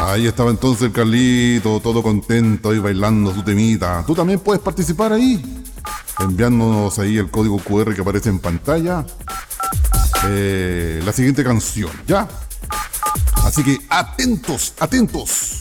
Ahí estaba entonces el Carlito, todo contento ahí bailando su temita. Tú también puedes participar ahí, enviándonos ahí el código QR que aparece en pantalla. La siguiente canción, ¿ya? Así que atentos, atentos.